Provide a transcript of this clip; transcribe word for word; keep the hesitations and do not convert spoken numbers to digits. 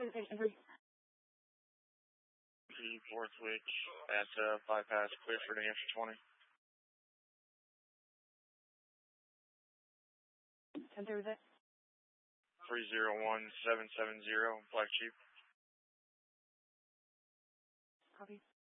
P Borthwick at uh, bypass clear for New Hampshire twenty. ten thirty with it. three zero one seven seven zero, Black Jeep. Copy.